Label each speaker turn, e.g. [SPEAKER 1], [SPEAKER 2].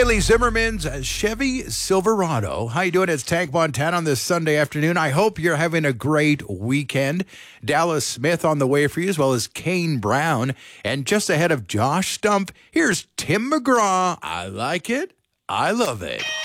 [SPEAKER 1] Bailey Zimmerman's Chevy Silverado. How you doing? It's Tank Montana on this Sunday afternoon. I hope you're having a great weekend. Dallas Smith on the way for you, as well as Kane Brown. And just ahead of Josh Stumpf, here's Tim McGraw. I like it. I love it.